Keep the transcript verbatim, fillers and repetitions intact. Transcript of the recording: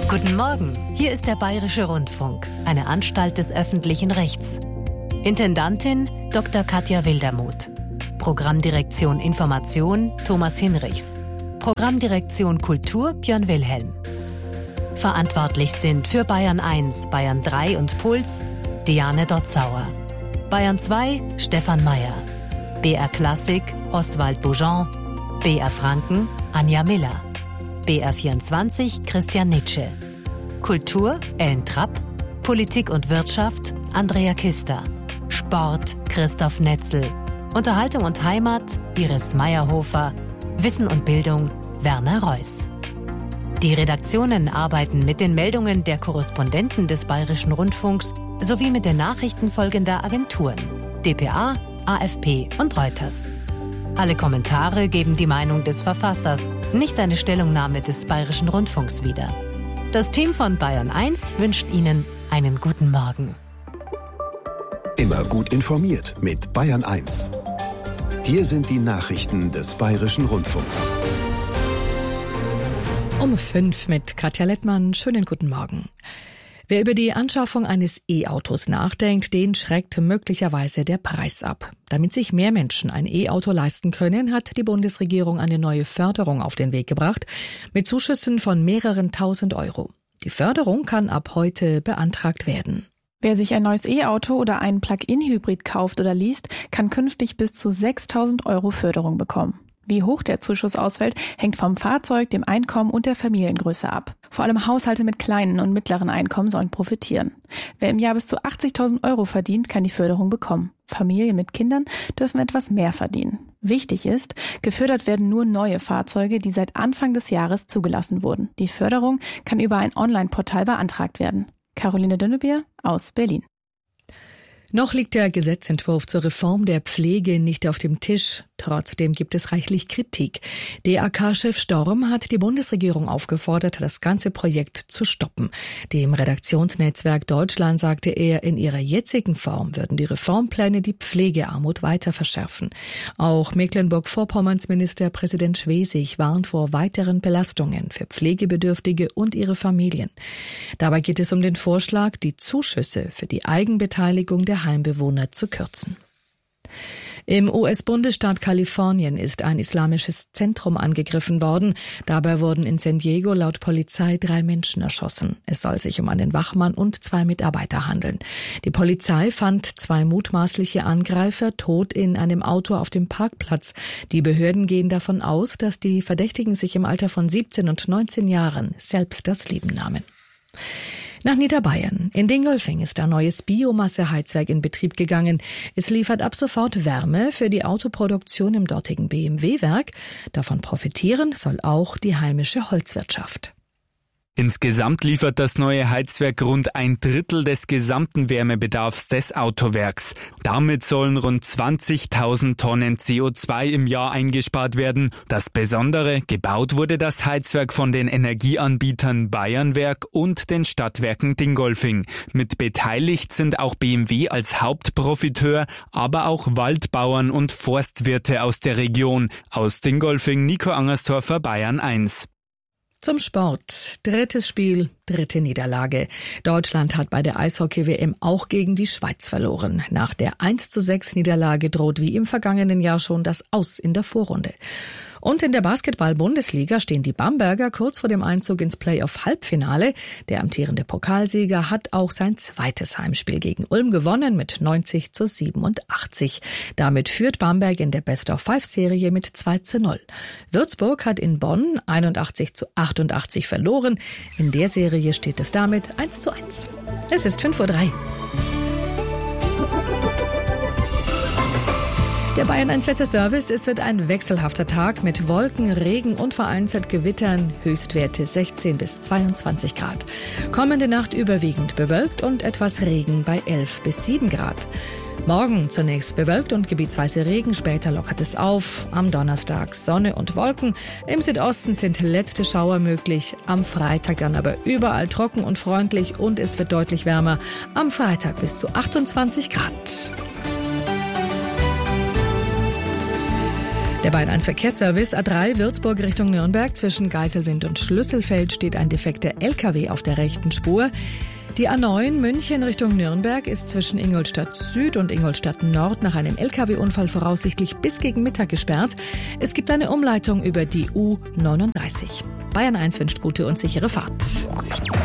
Guten Morgen, hier ist der Bayerische Rundfunk, eine Anstalt des öffentlichen Rechts. Intendantin Doktor Katja Wildermuth. Programmdirektion Information Thomas Hinrichs. Programmdirektion Kultur Björn Wilhelm. Verantwortlich sind für Bayern eins, Bayern drei und Puls Diane Dotzauer. Bayern zwei Stefan Mayer. B R Klassik Oswald Boujon. B R Franken Anja Miller. B R vierundzwanzig Christian Nitsche. Kultur Ellen Trapp. Politik und Wirtschaft Andrea Kister. Sport Christoph Netzel. Unterhaltung und Heimat Iris Meyerhofer. Wissen und Bildung Werner Reuss. Die Redaktionen arbeiten mit den Meldungen der Korrespondenten des Bayerischen Rundfunks sowie mit den Nachrichten folgender Agenturen: D P A, A F P und Reuters. Alle Kommentare geben die Meinung des Verfassers, nicht eine Stellungnahme des Bayerischen Rundfunks wieder. Das Team von Bayern eins wünscht Ihnen einen guten Morgen. Immer gut informiert mit Bayern eins. Hier sind die Nachrichten des Bayerischen Rundfunks. Um fünf mit Katja Lettmann. Schönen guten Morgen. Wer über die Anschaffung eines E-Autos nachdenkt, den schreckt möglicherweise der Preis ab. Damit sich mehr Menschen ein E-Auto leisten können, hat die Bundesregierung eine neue Förderung auf den Weg gebracht, mit Zuschüssen von mehreren tausend Euro. Die Förderung kann ab heute beantragt werden. Wer sich ein neues E-Auto oder einen Plug-in-Hybrid kauft oder liest, kann künftig bis zu sechstausend Euro Förderung bekommen. Wie hoch der Zuschuss ausfällt, hängt vom Fahrzeug, dem Einkommen und der Familiengröße ab. Vor allem Haushalte mit kleinen und mittleren Einkommen sollen profitieren. Wer im Jahr bis zu achtzigtausend Euro verdient, kann die Förderung bekommen. Familien mit Kindern dürfen etwas mehr verdienen. Wichtig ist, gefördert werden nur neue Fahrzeuge, die seit Anfang des Jahres zugelassen wurden. Die Förderung kann über ein Online-Portal beantragt werden. Caroline Dünnebier aus Berlin. Noch liegt der Gesetzentwurf zur Reform der Pflege nicht auf dem Tisch. Trotzdem gibt es reichlich Kritik. D A K-Chef Storm hat die Bundesregierung aufgefordert, das ganze Projekt zu stoppen. Dem Redaktionsnetzwerk Deutschland sagte er, in ihrer jetzigen Form würden die Reformpläne die Pflegearmut weiter verschärfen. Auch Mecklenburg-Vorpommerns Ministerpräsident Schwesig warnt vor weiteren Belastungen für Pflegebedürftige und ihre Familien. Dabei geht es um den Vorschlag, die Zuschüsse für die Eigenbeteiligung der Heimbewohner zu kürzen. Im U S-Bundesstaat Kalifornien ist ein islamisches Zentrum angegriffen worden. Dabei wurden in San Diego laut Polizei drei Menschen erschossen. Es soll sich um einen Wachmann und zwei Mitarbeiter handeln. Die Polizei fand zwei mutmaßliche Angreifer tot in einem Auto auf dem Parkplatz. Die Behörden gehen davon aus, dass die Verdächtigen sich im Alter von siebzehn und neunzehn Jahren selbst das Leben nahmen. Nach Niederbayern. In Dingolfing ist ein neues Biomasseheizwerk in Betrieb gegangen. Es liefert ab sofort Wärme für die Autoproduktion im dortigen B M W-Werk. Davon profitieren soll auch die heimische Holzwirtschaft. Insgesamt liefert das neue Heizwerk rund ein Drittel des gesamten Wärmebedarfs des Autowerks. Damit sollen rund zwanzigtausend Tonnen C O zwei im Jahr eingespart werden. Das Besondere, gebaut wurde das Heizwerk von den Energieanbietern Bayernwerk und den Stadtwerken Dingolfing. Mit beteiligt sind auch B M W als Hauptprofiteur, aber auch Waldbauern und Forstwirte aus der Region. Aus Dingolfing, Nico Angersdorfer, Bayern eins. Zum Sport. Drittes Spiel, dritte Niederlage. Deutschland hat bei der Eishockey-W M auch gegen die Schweiz verloren. Nach der eins zu sechs Niederlage droht wie im vergangenen Jahr schon das Aus in der Vorrunde. Und in der Basketball-Bundesliga stehen die Bamberger kurz vor dem Einzug ins Playoff-Halbfinale. Der amtierende Pokalsieger hat auch sein zweites Heimspiel gegen Ulm gewonnen mit neunzig zu siebenundachtzig. Damit führt Bamberg in der Best-of-Five-Serie mit zwei zu null. Würzburg hat in Bonn einundachtzig zu achtundachtzig verloren. In der Serie steht es damit eins zu eins. Es ist fünf Uhr drei. Der Bayern eins Wetterservice, es wird ein wechselhafter Tag mit Wolken, Regen und vereinzelt Gewittern, Höchstwerte sechzehn bis zweiundzwanzig Grad. Kommende Nacht überwiegend bewölkt und etwas Regen bei elf bis sieben Grad. Morgen zunächst bewölkt und gebietsweise Regen, später lockert es auf. Am Donnerstag Sonne und Wolken. Im Südosten sind letzte Schauer möglich. Am Freitag dann aber überall trocken und freundlich und es wird deutlich wärmer. Am Freitag bis zu achtundzwanzig Grad. Der Bayern eins Verkehrsservice A drei Würzburg Richtung Nürnberg. Zwischen Geiselwind und Schlüsselfeld steht ein defekter L K W auf der rechten Spur. Die A neun München Richtung Nürnberg ist zwischen Ingolstadt Süd und Ingolstadt Nord nach einem L K W-Unfall voraussichtlich bis gegen Mittag gesperrt. Es gibt eine Umleitung über die U neununddreißig. Bayern eins wünscht gute und sichere Fahrt.